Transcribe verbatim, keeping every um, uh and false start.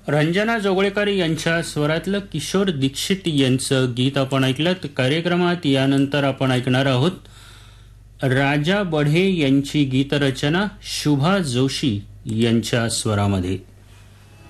रंजना जोगळेकर यांच्या स्वरातलं किशोर दीक्षित यांचं गीत आपण ऐकलं. कार्यक्रमात यानंतर आपण ऐकणार आहोत राजा बढे यांची गीतरचना शुभा जोशी यांच्या स्वरामध्ये.